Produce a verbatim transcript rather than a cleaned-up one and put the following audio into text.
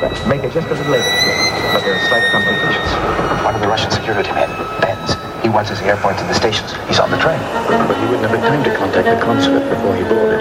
Make it just a little later, but there are slight complications. One of the Russian security men, Benz, he watches the airports and the stations. He's on the train. But he wouldn't have had time to contact the consulate before he boarded.